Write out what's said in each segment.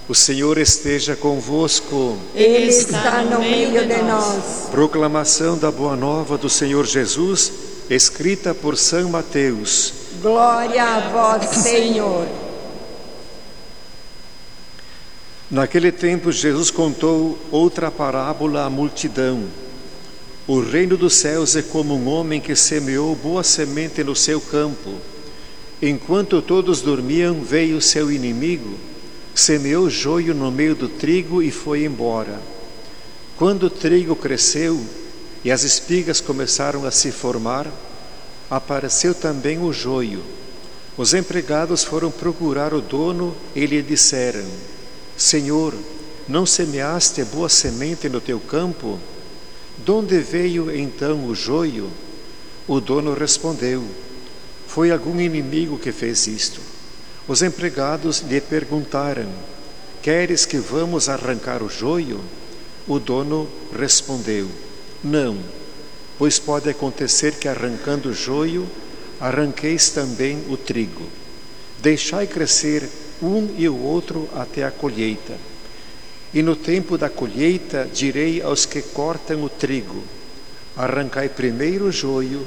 O Senhor esteja convosco. Ele está no meio de nós. Proclamação da Boa Nova do Senhor Jesus, escrita por São Mateus. Glória a vós, Senhor. Naquele tempo, Jesus contou outra parábola à multidão. O reino dos céus é como um homem que semeou boa semente no seu campo. Enquanto todos dormiam, veio seu inimigo, semeou joio no meio do trigo e foi embora. Quando o trigo cresceu e as espigas começaram a se formar, apareceu também o joio. Os empregados foram procurar o dono e lhe disseram: Senhor, não semeaste boa semente no teu campo? De onde veio então o joio? O dono respondeu: Foi algum inimigo que fez isto. Os empregados lhe perguntaram: Queres que vamos arrancar o joio? O dono respondeu: Não, pois pode acontecer que arrancando o joio, arranqueis também o trigo. Deixai crescer um e o outro até a colheita. E no tempo da colheita direi aos que cortam o trigo: Arrancai primeiro o joio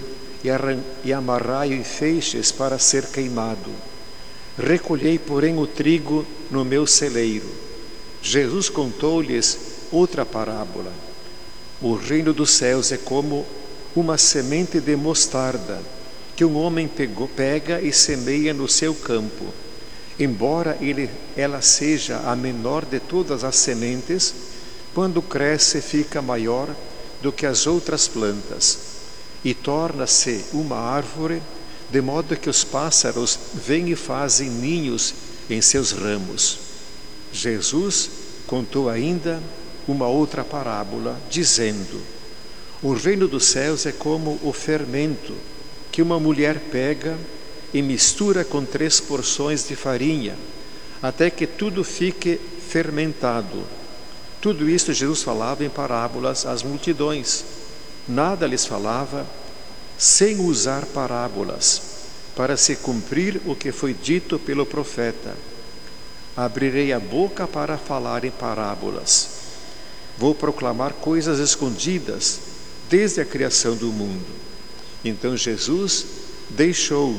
e amarrai-o em feixes para ser queimado. Recolhei, porém, o trigo no meu celeiro. Jesus contou-lhes outra parábola. O reino dos céus é como uma semente de mostarda, que um homem pega e semeia no seu campo. Embora ela seja a menor de todas as sementes, quando cresce fica maior do que as outras plantas, e torna-se uma árvore, de modo que os pássaros vêm e fazem ninhos em seus ramos. Jesus contou ainda uma outra parábola, dizendo: O reino dos céus é como o fermento que uma mulher pega e mistura com 3 porções de farinha, até que tudo fique fermentado. Tudo isto Jesus falava em parábolas às multidões. Nada lhes falava sem usar parábolas, para se cumprir o que foi dito pelo profeta: Abrirei a boca para falar em parábolas. Vou proclamar coisas escondidas desde a criação do mundo. Então Jesus deixou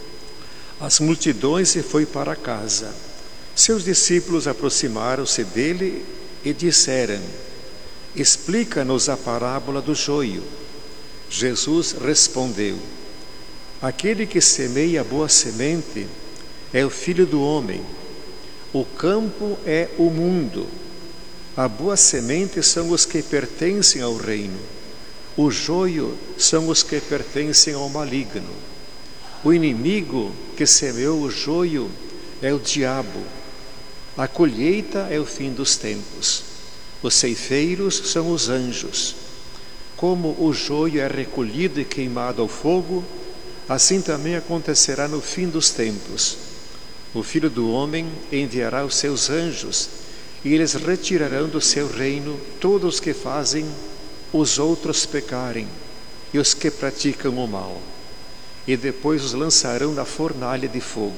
as multidões e foi para casa. Seus discípulos aproximaram-se dele e disseram: Explica-nos a parábola do joio. Jesus respondeu: Aquele que semeia boa semente é o Filho do Homem. O campo é o mundo. A boa semente são os que pertencem ao reino. O joio são os que pertencem ao maligno. O inimigo que semeou o joio é o diabo. A colheita é o fim dos tempos. Os ceifeiros são os anjos. Como o joio é recolhido e queimado ao fogo, assim também acontecerá no fim dos tempos. O Filho do Homem enviará os seus anjos, e eles retirarão do seu reino todos os que fazem os outros pecarem e os que praticam o mal, e depois os lançarão na fornalha de fogo.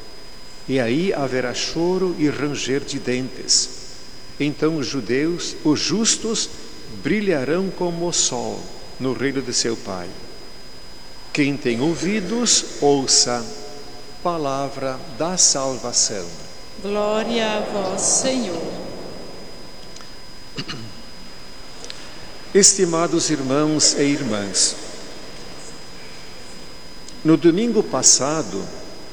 E aí haverá choro e ranger de dentes. Então os justos, brilharão como o sol no reino de seu Pai. Quem tem ouvidos, ouça. Palavra da salvação. Glória a vós, Senhor. Estimados irmãos e irmãs, no domingo passado,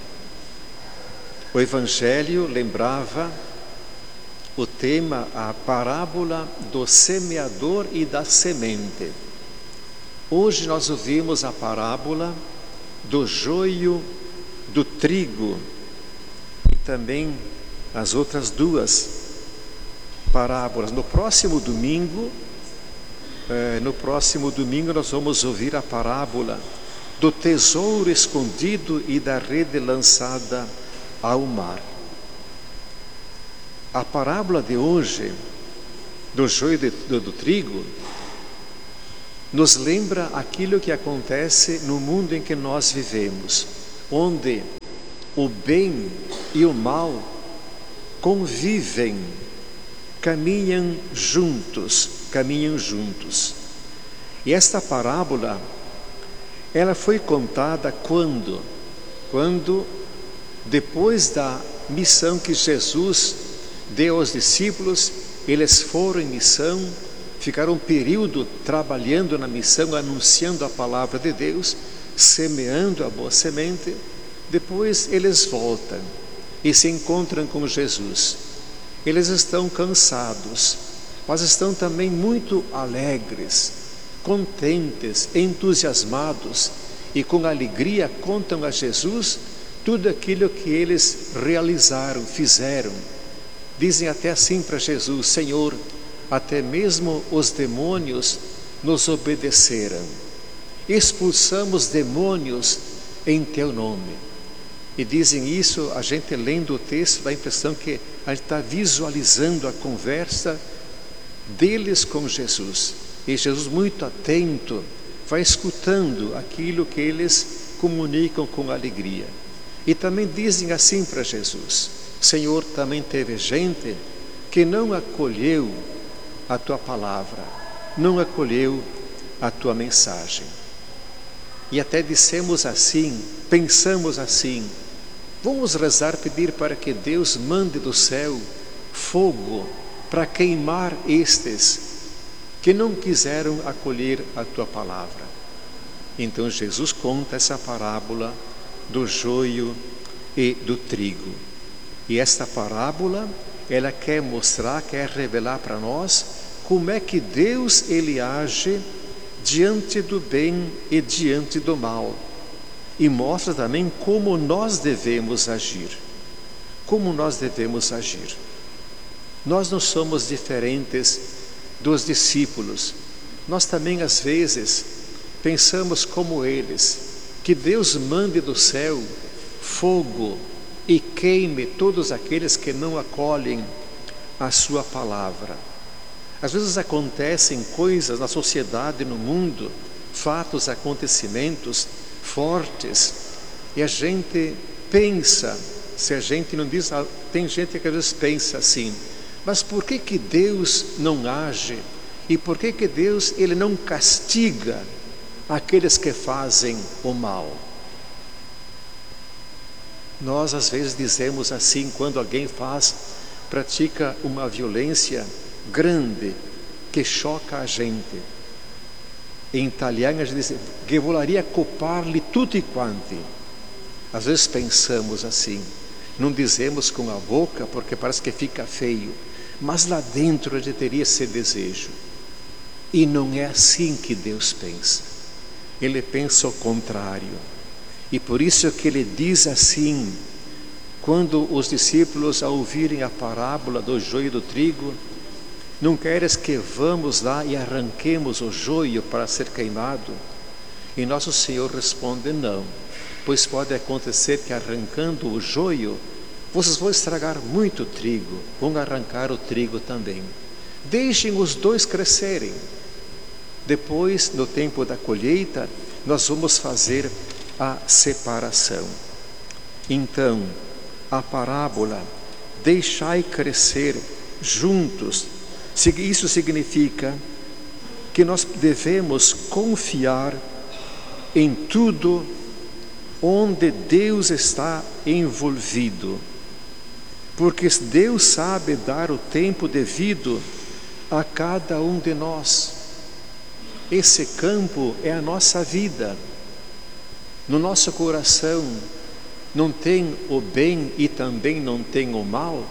o Evangelho lembrava o tema, a parábola do semeador e da semente. Hoje nós ouvimos a parábola do joio, do trigo, e também as outras 2 parábolas. No próximo domingo nós vamos ouvir a parábola do tesouro escondido e da rede lançada ao mar. A parábola de hoje, do joio do trigo, nos lembra aquilo que acontece no mundo em que nós vivemos, onde o bem e o mal convivem, caminham juntos. E esta parábola, ela foi contada quando? Quando, depois da missão que Jesus deu aos discípulos, eles foram em missão, ficaram um período trabalhando na missão, anunciando a palavra de Deus, semeando a boa semente. Depois eles voltam e se encontram com Jesus. Eles estão cansados, mas estão também muito alegres, contentes, entusiasmados, e com alegria contam a Jesus tudo aquilo que eles realizaram, fizeram. Dizem até assim para Jesus: Senhor, até mesmo os demônios nos obedeceram. Expulsamos demônios em teu nome. E dizem isso, a gente lendo o texto dá a impressão que a gente está visualizando a conversa deles com Jesus. E Jesus, muito atento, vai escutando aquilo que eles comunicam com alegria. E também dizem assim para Jesus: Senhor, também teve gente que não acolheu a tua palavra, não acolheu a tua mensagem. E até dissemos assim, pensamos assim: vamos rezar, pedir para que Deus mande do céu fogo para queimar estes que não quiseram acolher a tua palavra. Então Jesus conta essa parábola do joio e do trigo. E esta parábola, ela quer mostrar, quer revelar para nós como é que Deus, ele age diante do bem e diante do mal. E mostra também como nós devemos agir. Como nós devemos agir. Nós não somos diferentes dos discípulos. Nós também, às vezes, pensamos como eles, que Deus mande do céu fogo e queime todos aqueles que não acolhem a sua palavra. Às vezes acontecem coisas na sociedade, no mundo, fatos, acontecimentos fortes, e a gente pensa, se a gente não diz, tem gente que às vezes pensa assim: mas por que Deus não age? E por que Deus, ele não castiga aqueles que fazem o mal? Nós às vezes dizemos assim, quando alguém pratica uma violência grande, que choca a gente. Em italiano a gente diz: che voleria copar-lhe tutti quanti. Às vezes pensamos assim, não dizemos com a boca porque parece que fica feio, mas lá dentro a gente teria esse desejo. E não é assim que Deus pensa. Ele pensa o contrário. E por isso que ele diz assim, quando os discípulos, ao ouvirem a parábola do joio e do trigo: não queres que vamos lá e arranquemos o joio para ser queimado? E nosso Senhor responde: não, pois pode acontecer que arrancando o joio, vocês vão estragar muito trigo, vão arrancar o trigo também. Deixem os dois crescerem. Depois, no tempo da colheita, nós vamos fazer a separação. Então, a parábola, deixai crescer juntos, isso significa que nós devemos confiar em tudo onde Deus está envolvido, porque Deus sabe dar o tempo devido a cada um de nós. Esse campo é a nossa vida. No nosso coração não tem o bem e também não tem o mal.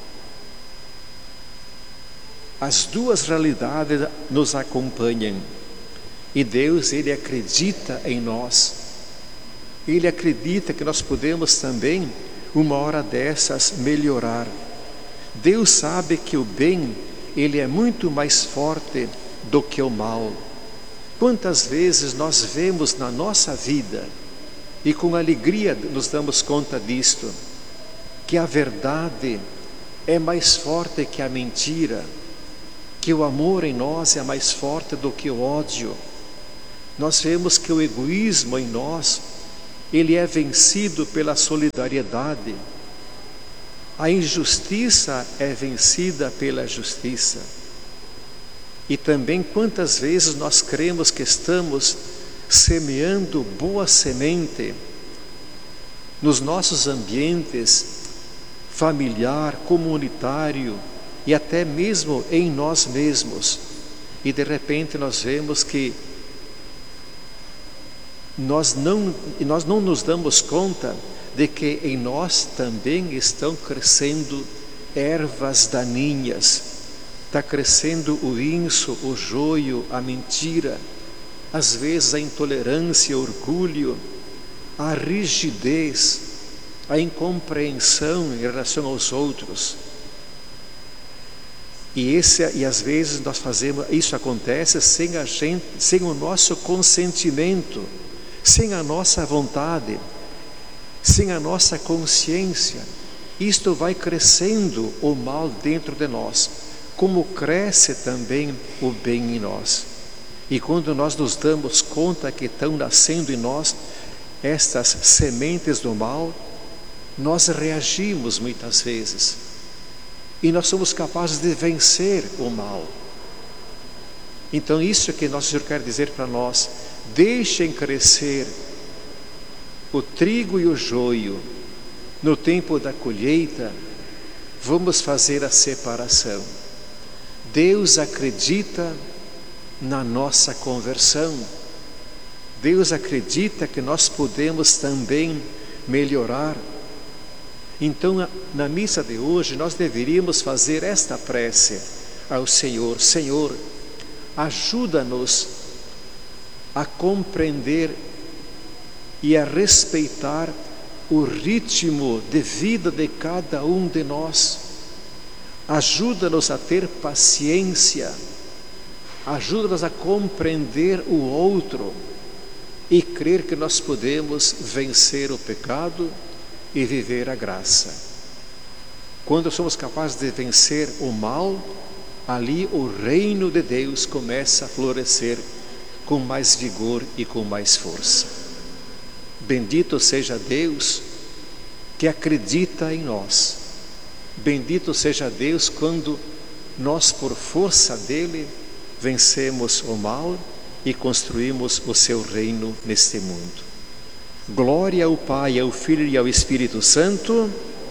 As duas realidades nos acompanham. E Deus, ele acredita em nós. Ele acredita que nós podemos também, uma hora dessas, melhorar. Deus sabe que o bem, ele é muito mais forte do que o mal. Quantas vezes nós vemos na nossa vida, e com alegria nos damos conta disto, que a verdade é mais forte que a mentira, que o amor em nós é mais forte do que o ódio. Nós vemos que o egoísmo em nós, ele é vencido pela solidariedade. A injustiça é vencida pela justiça. E também quantas vezes nós cremos que estamos semeando boa semente nos nossos ambientes familiar, comunitário e até mesmo em nós mesmos. E de repente nós vemos que nós não nos damos conta de que em nós também estão crescendo ervas daninhas. Está crescendo o inso, o joio, a mentira, às vezes a intolerância, o orgulho, a rigidez, a incompreensão em relação aos outros. E às vezes nós fazemos, isso acontece sem o nosso consentimento, sem a nossa vontade, sem a nossa consciência. Isto vai crescendo o mal dentro de nós, como cresce também o bem em nós. E quando nós nos damos conta que estão nascendo em nós estas sementes do mal, nós reagimos muitas vezes. E nós somos capazes de vencer o mal. Então isso que nosso Senhor quer dizer para nós: deixem crescer o trigo e o joio. No tempo da colheita, vamos fazer a separação. Deus acredita na nossa conversão. Deus acredita que nós podemos também melhorar. Então, na missa de hoje, nós deveríamos fazer esta prece ao Senhor: Senhor, ajuda-nos a compreender e a respeitar o ritmo de vida de cada um de nós. Ajuda-nos a ter paciência, ajuda-nos a compreender o outro e crer que nós podemos vencer o pecado e viver a graça. Quando somos capazes de vencer o mal, ali o reino de Deus começa a florescer com mais vigor e com mais força. Bendito seja Deus que acredita em nós. Bendito seja Deus quando nós, por força dele, vencemos o mal e construímos o seu reino neste mundo. Glória ao Pai, ao Filho e ao Espírito Santo.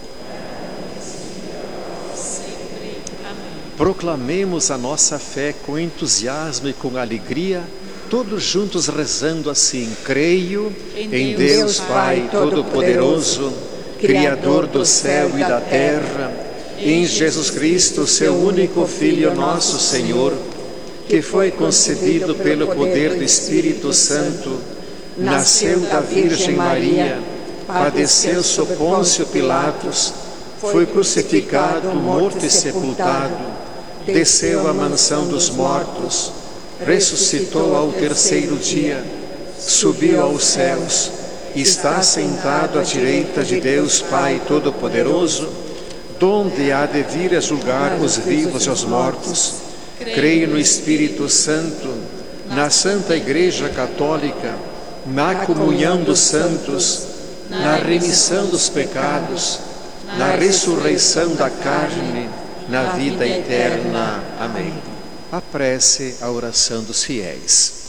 Proclamemos a nossa fé com entusiasmo e com alegria, todos juntos rezando assim: creio em Deus Pai Todo-Poderoso, Criador do céu e da terra, em Jesus Cristo, seu único Filho, nosso Senhor, que foi concebido pelo poder do Espírito Santo, nasceu da Virgem Maria, padeceu sob Pôncio Pilatos, foi crucificado, morto e sepultado, desceu à mansão dos mortos, ressuscitou ao terceiro dia, subiu aos céus, está sentado à direita de Deus Pai Todo-Poderoso, donde há de vir a julgar os vivos e os mortos. Creio no Espírito Santo, na Santa Igreja Católica, na comunhão dos santos, na remissão dos pecados, na ressurreição da carne, na vida eterna. Amém. A prece, a oração dos fiéis.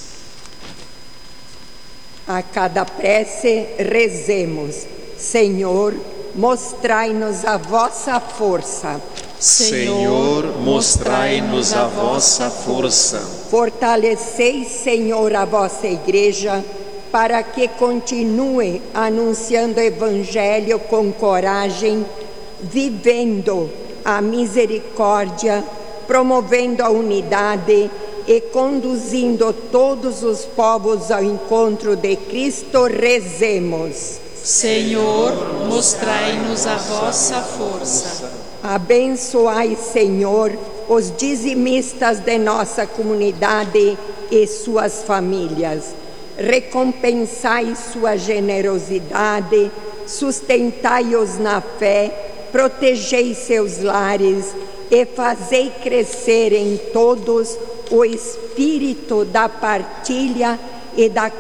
A cada prece rezemos: Senhor, mostrai-nos a vossa força. Senhor, mostrai-nos a vossa força. Fortaleceis, Senhor, a vossa Igreja, para que continue anunciando o Evangelho com coragem, vivendo a misericórdia, promovendo a unidade e conduzindo todos os povos ao encontro de Cristo. Rezemos. Senhor, mostrai-nos a vossa força. Abençoai, Senhor, os dizimistas de nossa comunidade e suas famílias. Recompensai sua generosidade, sustentai-os na fé, protegei seus lares e fazei crescer em todos o espírito da partilha e da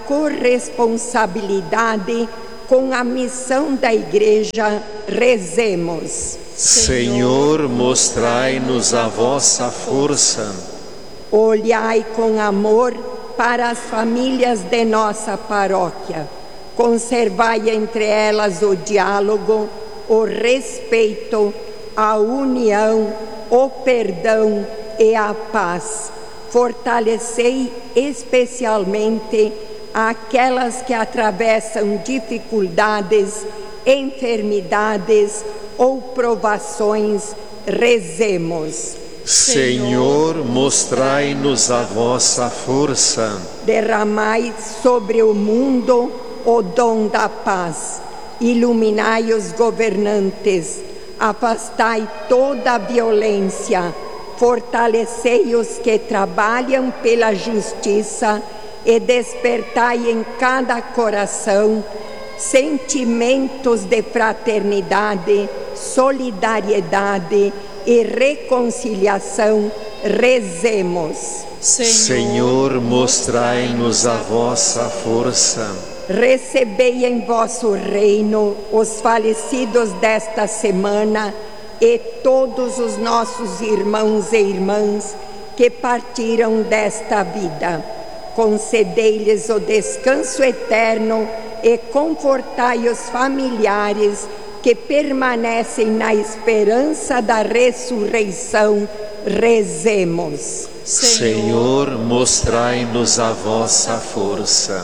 corresponsabilidade com a missão da Igreja. Rezemos. Senhor, mostrai-nos a vossa força. Olhai com amor para as famílias de nossa paróquia. Conservai entre elas o diálogo, o respeito, a união, o perdão e a paz. Fortalecei especialmente aquelas que atravessam dificuldades, enfermidades ou provações. Rezemos. Senhor, mostrai-nos a vossa força. Derramai sobre o mundo o dom da paz. Iluminai os governantes. Afastai toda a violência. Fortalecei os que trabalham pela justiça e despertai em cada coração sentimentos de fraternidade, solidariedade e reconciliação. Rezemos. Senhor, mostrai-nos a vossa força. Recebei em vosso reino os falecidos desta semana e todos os nossos irmãos e irmãs que partiram desta vida. Concedei-lhes o descanso eterno e confortai os familiares que permanecem na esperança da ressurreição. Rezemos. Senhor, mostrai-nos a vossa força.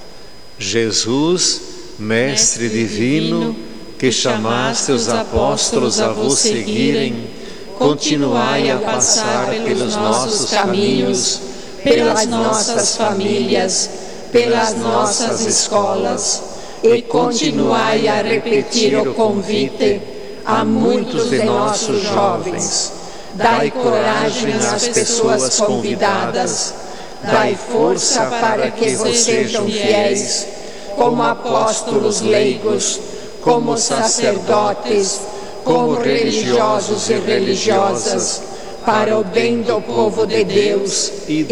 Jesus, Mestre divino, que chamaste os apóstolos a vos seguirem, continuai a passar pelos nossos caminhos, pelas nossas famílias, pelas nossas escolas, e continuai a repetir o convite a muitos de nossos jovens. Dai coragem às pessoas convidadas, dai força para que vos sejam fiéis, como apóstolos leigos, como sacerdotes, como religiosos e religiosas, para o bem do povo de Deus e